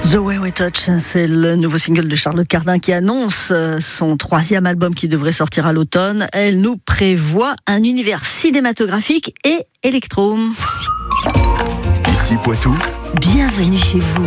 The Way We Touch, c'est le nouveau single de Charlotte Cardin qui annonce son 3e album qui devrait sortir à l'automne. Elle nous prévoit un univers cinématographique et électro. Ici Poitou. Bienvenue chez vous.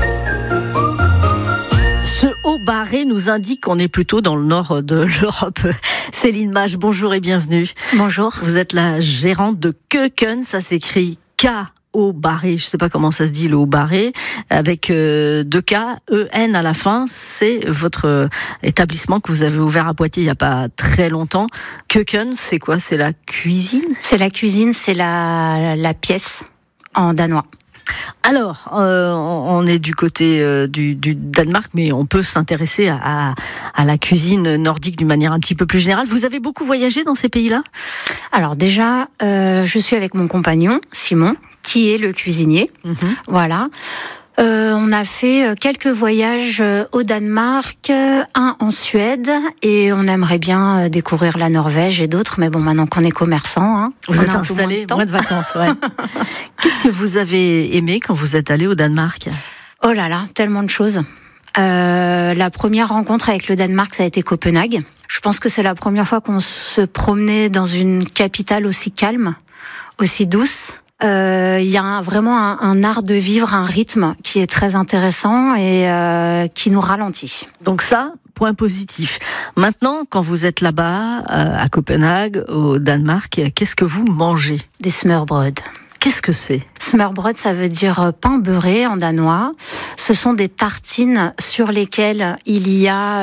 Ce Haut-Barré nous indique qu'on est plutôt dans le nord de l'Europe. Céline Mage, bonjour et bienvenue. Bonjour. Vous êtes la gérante de Keuken, ça s'écrit K-O-Barré, je ne sais pas comment ça se dit le Haut-Barré, avec 2 K, E-N à la fin. C'est votre établissement que vous avez ouvert à Poitiers il n'y a pas très longtemps. Keuken, c'est quoi? C'est la cuisine? C'est la cuisine, c'est la pièce en danois. Alors, on est du côté du Danemark, mais on peut s'intéresser à la cuisine nordique d'une manière un petit peu plus générale. Vous avez beaucoup voyagé dans ces pays-là? Alors déjà, je suis avec mon compagnon, Simon, qui est le cuisinier. Voilà. On a fait quelques voyages au Danemark, un en Suède, et on aimerait bien découvrir la Norvège et d'autres, mais bon, maintenant qu'on est commerçant, vous êtes installé, moins de vacances, ouais. Qu'est-ce que vous avez aimé quand vous êtes allé au Danemark? Oh là là, tellement de choses. La première rencontre avec le Danemark, ça a été Copenhague. Je pense que c'est la première fois qu'on se promenait dans une capitale aussi calme, aussi douce. Il y a vraiment un art de vivre, un rythme qui est très intéressant et qui nous ralentit. Donc ça, point positif. Maintenant, quand vous êtes là-bas, à Copenhague, au Danemark, qu'est-ce que vous mangez? Des smørbrød. Qu'est-ce que c'est? Smørbrød, ça veut dire pain beurré en danois. Ce sont des tartines sur lesquelles il y a